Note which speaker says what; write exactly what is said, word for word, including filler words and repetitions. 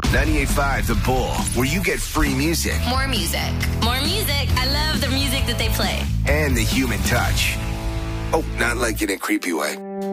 Speaker 1: ninety-eight point five The Bull, where you get free music.
Speaker 2: More music. More music. I love the music that they play.
Speaker 1: And the human touch. Oh, not like in a creepy way.